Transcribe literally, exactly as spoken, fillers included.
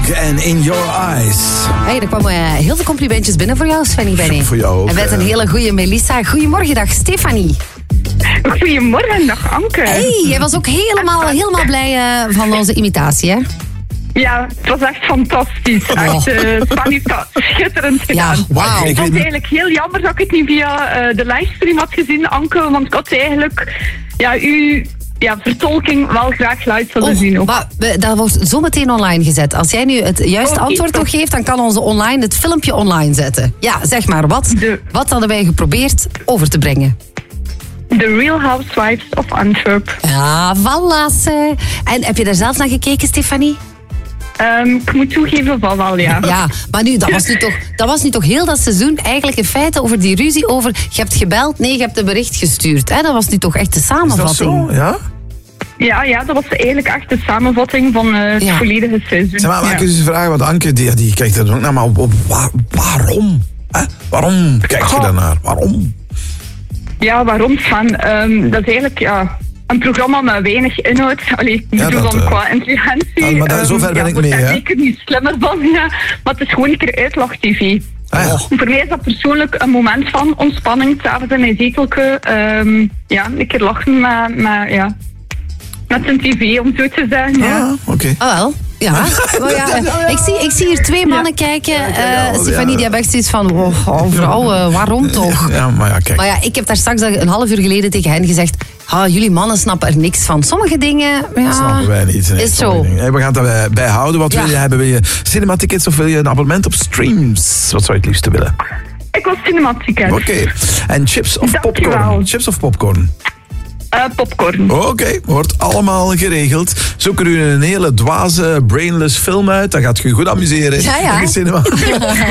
Doug en In Your Eyes. Hey, er kwamen uh, heel veel complimentjes binnen voor jou, Svenny Benny. Voor jou ook. En met een hele goede Melissa. Goedemorgen, dag Stefanie. Goedemorgen, dag Anke. Hey, jij was ook helemaal, helemaal blij uh, van onze imitatie, hè? Ja, het was echt fantastisch. Oh. Echt, uh, Spanny heeft dat schitterend gedaan. Ja, wauw. Ik vond het eigenlijk heel jammer dat ik het niet via uh, de livestream had gezien, Anke. Want ik had eigenlijk ja, uw ja, vertolking wel graag live willen Oh, zien. Ook. maar we- dat wordt zo meteen online gezet. Als jij nu het juiste Oké, antwoord nog top. geeft, dan kan onze online het filmpje online zetten. Ja, zeg maar, wat, De- wat hadden wij geprobeerd over te brengen? The Real Housewives of Antwerp. Ja, voilà. ze. En heb je daar zelf naar gekeken, Stefanie? Um, ik moet toegeven van wel, ja. Ja, maar nu, dat was nu toch, dat was nu toch heel dat seizoen eigenlijk in feite over die ruzie over... Je hebt gebeld, nee, je hebt een bericht gestuurd. Hè? Dat was nu toch echt de Is dat samenvatting. zo? Ja? Ja, ja, dat was eigenlijk echt de samenvatting van uh, het Ja. volledige seizoen. Zeg maar, mag ik ja. je eens vragen, want Anke die, die kijkt er ook naar, maar op- waar- waarom? Hè? Waarom kijk je Goh. daarnaar? Waarom? Ja, waarom, Sven? Um, dat is eigenlijk ja, een programma met weinig inhoud. Allee, ik Ja, bedoel dat, dan uh, qua intelligentie. ja, maar daar- Ehm, zover ben ja, ik wordt mee, daar hè. zeker niet slimmer van, ja. Maar het is gewoon een keer uitlacht-tv. Ah, ja. Voor mij is dat persoonlijk een moment van ontspanning. S'avonds in mijn zetelke. Um, ja, een keer lachen met, met, ja, met een tv, om zo te zeggen. Ja. Ah, oké. Ah, wel. Ja. Maar ja, eh, ik, zie, ik zie hier twee mannen kijken. ja, eh ja. Stefanie, die hebben echt zoiets van... Oh, oh, vrouw, eh, waarom toch? Ja, maar ja, kijk. Maar ja, ik heb daar straks een half uur geleden tegen hen gezegd... Ah, jullie mannen snappen er niks van. Sommige dingen... Ja, Dat snappen wij niet. Nee, is sommige zo. dingen. Hey, we gaan het daarbij bijhouden. Wat Ja. wil je hebben? Wil je cinema-tickets of wil je een abonnement op streams? Wat zou je het liefste willen? Ik was cinematicket. Oké. En chips of Dankjewel. popcorn? Chips of popcorn? Uh, popcorn. Oké, wordt allemaal geregeld. Zoek er u een hele dwaze, brainless film uit. Dan gaat je je goed amuseren. Ja, ja. In het cinema.